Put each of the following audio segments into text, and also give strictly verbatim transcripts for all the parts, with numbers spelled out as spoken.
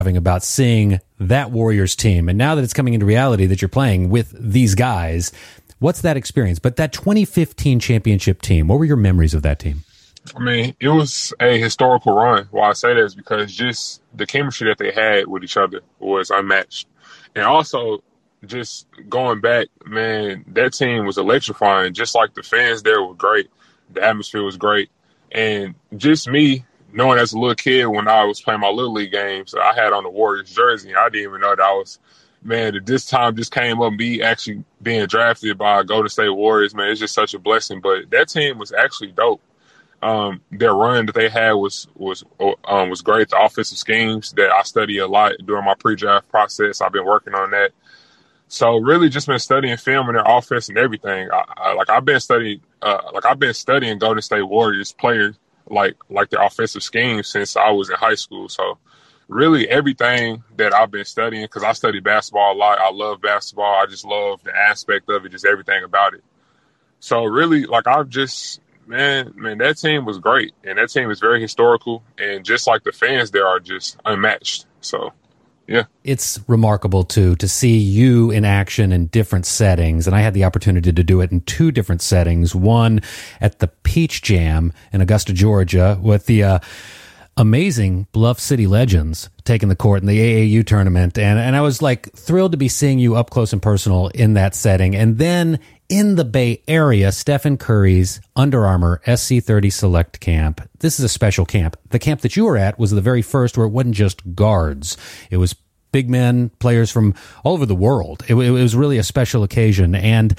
about seeing that Warriors team. And now that it's coming into reality that you're playing with these guys, what's that experience? But that twenty fifteen championship team, what were your memories of that team? I mean, it was a historical run. Why I say that is because just the chemistry that they had with each other was unmatched. And also, just going back, man, that team was electrifying. Just like the fans there were great. The atmosphere was great. And just me, knowing as a little kid when I was playing my Little League games, I had on the Warriors jersey. I didn't even know that I was, man, that this time just came up, me actually being drafted by Golden State Warriors, man, it's just such a blessing. But that team was actually dope. Um, their run that they had was was um, was great. The offensive schemes that I study a lot during my pre-draft process, I've been working on that. So really, just been studying film and their offense and everything. I, I, like I've been studying, uh, like I've been studying Golden State Warriors players, like like their offensive schemes since I was in high school. So really, everything that I've been studying, because I study basketball a lot. I love basketball. I just love the aspect of it, just everything about it. So really, like I've just. Man, man, that team was great, and that team is very historical, and just like the fans there are just unmatched. So, yeah. It's remarkable, too, to see you in action in different settings, and I had the opportunity to do it in two different settings, one at the Peach Jam in Augusta, Georgia, with the uh, amazing Bluff City Legends taking the court in the A A U tournament, and, and I was, like, thrilled to be seeing you up close and personal in that setting, and then in the Bay Area, Stephen Curry's Under Armour S C thirty Select Camp. This is a special camp. The camp that you were at was the very first where it wasn't just guards. It was big men, players from all over the world. It, it was really a special occasion. And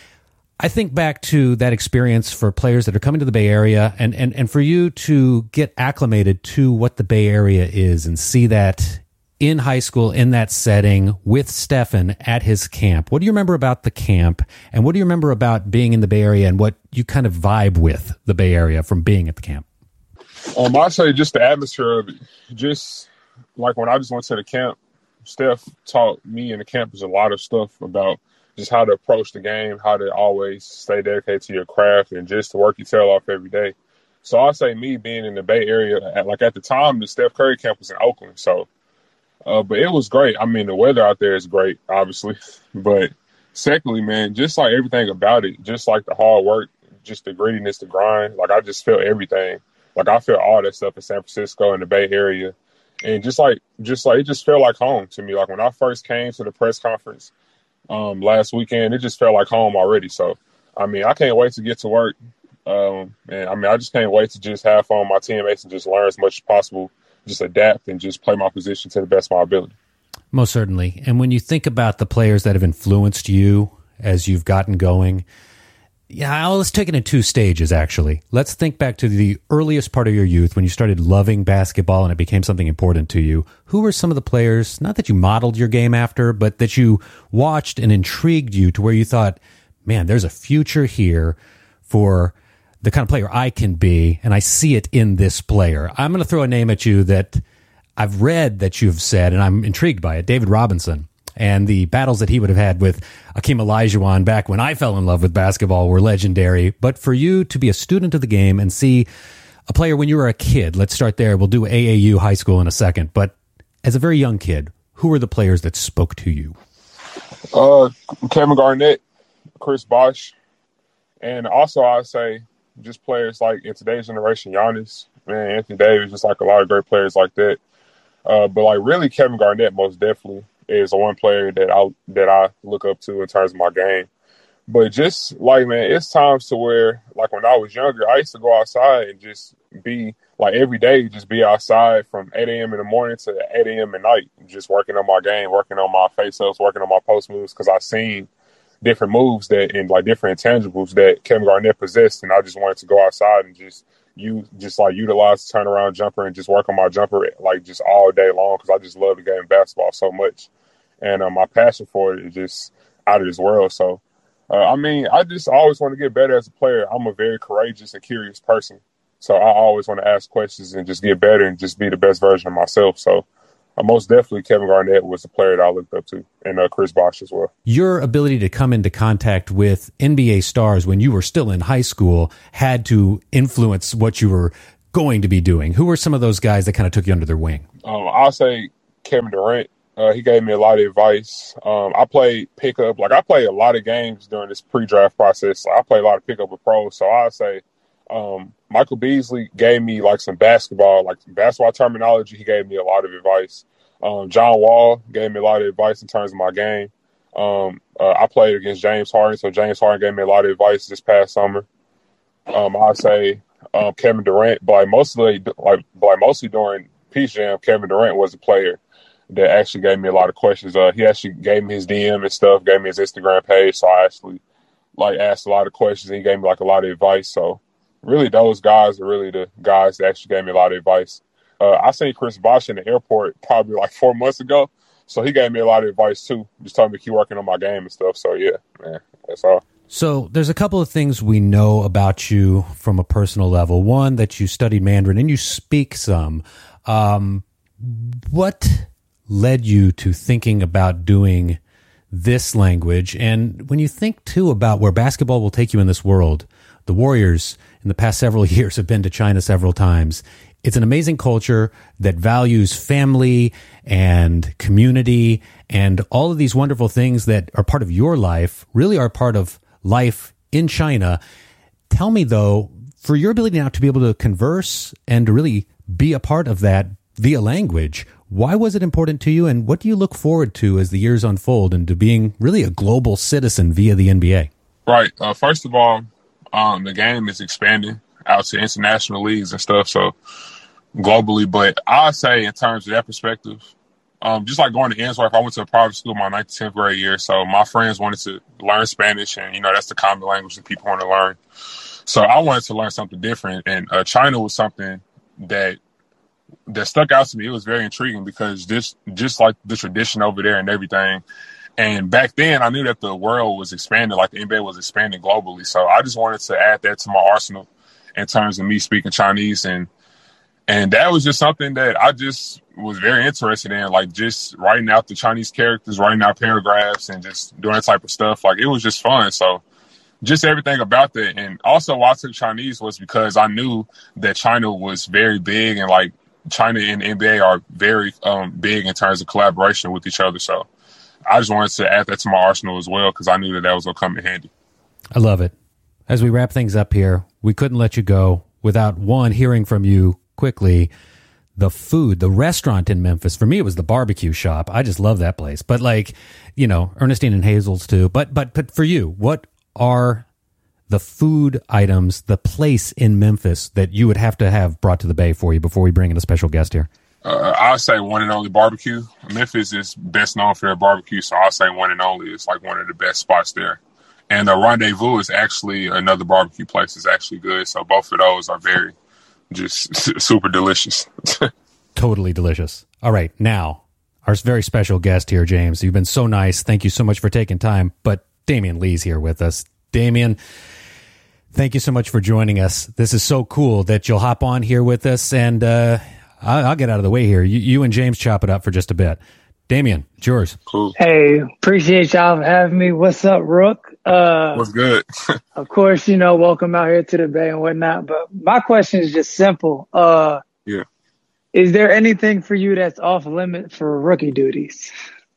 I think back to that experience for players that are coming to the Bay Area and, and, and for you to get acclimated to what the Bay Area is and see that in high school, in that setting, with Stephen at his camp. What do you remember about the camp, and what do you remember about being in the Bay Area and what you kind of vibe with the Bay Area from being at the camp? Um, I'd say just the atmosphere of it. Just like when I just went to the camp, Steph taught me and the campus a lot of stuff about just how to approach the game, how to always stay dedicated to your craft, and just to work your tail off every day. So I'd say me being in the Bay Area, at, like at the time, the Steph Curry camp was in Oakland, so Uh, but it was great. I mean, the weather out there is great, obviously. But secondly, man, just like everything about it, just like the hard work, just the grittiness, the grind, like I just felt everything. Like I felt all that stuff in San Francisco and the Bay Area. And just like, just like, it just felt like home to me. Like when I first came to the press conference um, last weekend, it just felt like home already. So, I mean, I can't wait to get to work. Um, and I mean, I just can't wait to just have fun with my teammates and just learn as much as possible. Just adapt and just play my position to the best of my ability. Most certainly. And when you think about the players that have influenced you as you've gotten going, yeah, let's take it in two stages, actually. Let's think back to the earliest part of your youth when you started loving basketball and it became something important to you. Who were some of the players, not that you modeled your game after, but that you watched and intrigued you to where you thought, man, there's a future here for the kind of player I can be, and I see it in this player. I'm going to throw a name at you that I've read that you've said, and I'm intrigued by it, David Robinson. And the battles that he would have had with Akeem Olajuwon back when I fell in love with basketball were legendary. But for you to be a student of the game and see a player when you were a kid, let's start there. We'll do A A U high school in a second. But as a very young kid, who were the players that spoke to you? Uh, Kevin Garnett, Chris Bosh, and also I'd say just players like in today's generation, Giannis, man, Anthony Davis, just like a lot of great players like that. Uh, but like really, Kevin Garnett most definitely is the one player that I that I look up to in terms of my game. But just like man, it's times to where like when I was younger, I used to go outside and just be like every day, just be outside from eight a.m. in the morning to eight a.m. at night, just working on my game, working on my face-ups, working on my post moves because I seen different moves that and like different intangibles that Kevin Garnett possessed, and I just wanted to go outside and just you just like utilize the turnaround jumper and just work on my jumper like just all day long because I just love the game of basketball so much, and um, my passion for it is just out of this world. So, uh, I mean, I just always want to get better as a player. I'm a very courageous and curious person, so I always want to ask questions and just get better and just be the best version of myself. So. Uh, most definitely, Kevin Garnett was the player that I looked up to, and uh, Chris Bosh as well. Your ability to come into contact with N B A stars when you were still in high school had to influence what you were going to be doing. Who were some of those guys that kind of took you under their wing? Um, I'll say Kevin Durant. Uh, he gave me a lot of advice. Um, I played pickup. Like, I played a lot of games during this pre-draft process. So I played a lot of pickup with pros. So I'd say um, Michael Beasley gave me, like, some basketball, like basketball terminology. He gave me a lot of advice. Um, John Wall gave me a lot of advice in terms of my game. Um, uh, I played against James Harden, so James Harden gave me a lot of advice this past summer. Um, I'd say um, Kevin Durant, but like mostly, like, like mostly during Peach Jam, Kevin Durant was a player that actually gave me a lot of questions. Uh, he actually gave me his D M and stuff, gave me his Instagram page, so I actually like asked a lot of questions. And he gave me like a lot of advice. So really, those guys are really the guys that actually gave me a lot of advice. Uh, I seen Chris Bosh in the airport probably like four months ago, so he gave me a lot of advice too. Just told me to keep working on my game and stuff. So yeah, man, that's all. So there's a couple of things we know about you from a personal level. One, that you studied Mandarin and you speak some. Um, what led you to thinking about doing this language? And when you think, too, about where basketball will take you in this world, the Warriors in the past several years have been to China several times. It's an amazing culture that values family and community and all of these wonderful things that are part of your life, really are part of life in China. Tell me, though, for your ability now to be able to converse and to really be a part of that via language, why was it important to you, and what do you look forward to as the years unfold into being really a global citizen via the N B A? Right. Uh, first of all, um, the game is expanding out to international leagues and stuff, so globally. But I'd say in terms of that perspective, um, just like going to Ensworth, I went to a private school my ninth, tenth grade year, so my friends wanted to learn Spanish, and, you know, that's the common language that people want to learn. So I wanted to learn something different, and uh, China was something that that stuck out to me. It was very intriguing because this, just like the tradition over there and everything. And back then I knew that the world was expanding, like the N B A was expanding globally. So I just wanted to add that to my arsenal in terms of me speaking Chinese. And, and that was just something that I just was very interested in, like just writing out the Chinese characters, writing out paragraphs and just doing that type of stuff. Like, it was just fun. So just everything about that. And also why I took Chinese was because I knew that China was very big, and like, China and the N B A are very um, big in terms of collaboration with each other. So I just wanted to add that to my arsenal as well because I knew that that was going to come in handy. I love it. As we wrap things up here, we couldn't let you go without, one, hearing from you quickly. The food, the restaurant in Memphis, for me, it was the barbecue shop. I just love that place. But like, you know, Ernestine and Hazel's too. But, but, but for you, what are the food items, the place in Memphis that you would have to have brought to the Bay for you before we bring in a special guest here? Uh, I'd say one and only barbecue. Memphis is best known for their barbecue, so I'll say one and only. It's like one of the best spots there. And the Rendezvous is actually another barbecue place. It's actually good. So both of those are very just super delicious. Totally delicious. All right, now, our very special guest here, James. You've been so nice. Thank you so much for taking time. But Damion Lee's here with us. Damion, thank you so much for joining us. This is so cool that you'll hop on here with us, and uh, I'll, I'll get out of the way here. You, you and James chop it up for just a bit. Damion, it's yours. Cool. Hey, appreciate y'all for having me. What's up, Rook? Uh, What's good? Of course, you know, welcome out here to the Bay and whatnot. But my question is just simple. Uh, yeah. Is there anything for you that's off limit for rookie duties?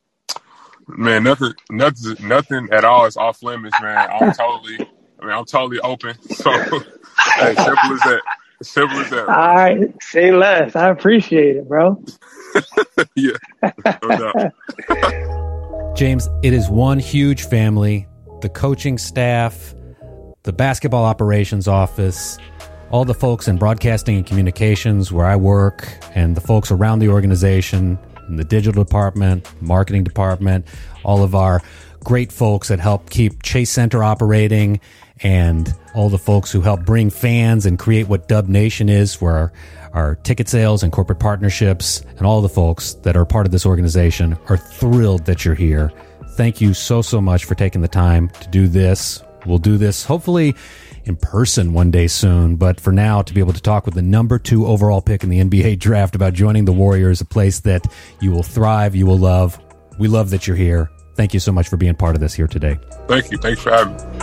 Man, nothing, nothing, nothing at all is off limits, man. I'm totally, I mean, I'm totally open. So, hey, simple as that. Simple as that. All right, say less. I appreciate it, bro. Yeah, no doubt. James, it is one huge family. The coaching staff, the basketball operations office, all the folks in broadcasting and communications where I work, and the folks around the organization, in the digital department, marketing department, all of our great folks that help keep Chase Center operating, and all the folks who help bring fans and create what Dub Nation is for our, our ticket sales and corporate partnerships, and all the folks that are part of this organization are thrilled that you're here. Thank you so, so much for taking the time to do this. We'll do this hopefully in person one day soon, but for now, to be able to talk with the number two overall pick in the N B A draft about joining the Warriors, a place that you will thrive, you will love. We love that you're here. Thank you so much for being part of this here today. Thank you. Thanks for having me.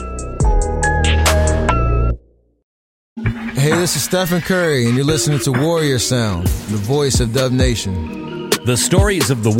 Hey, this is Stephen Curry, and you're listening to Warrior Sound, the voice of Dub Nation. The stories of the